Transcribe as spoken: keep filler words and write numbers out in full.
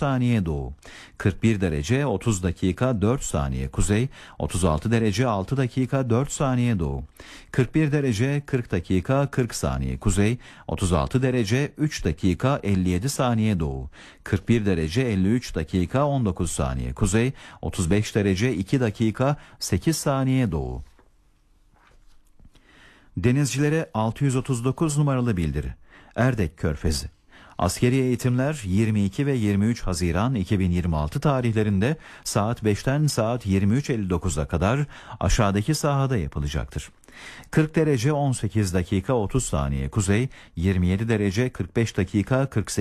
saniye doğu, kırk bir derece otuz dakika dört saniye kuzey, otuz altı derece altı dakika dört saniye doğu, kırk bir derece kırk dakika kırk saniye kuzey, otuz altı derece üç dakika elli yedi saniye doğu, kırk bir derece elli üç dakika on dokuz saniye kuzey, otuz beş derece iki dakika sekiz saniye doğu. Denizcilere altı yüz otuz dokuz numaralı bildiri. Erdek Körfezi. Askeri eğitimler yirmi iki ve yirmi üç Haziran iki bin yirmi altı tarihlerinde saat beşten saat yirmi üç elli dokuza kadar aşağıdaki sahada yapılacaktır. kırk derece on sekiz dakika otuz saniye kuzey, yirmi yedi derece kırk beş dakika kırk sekiz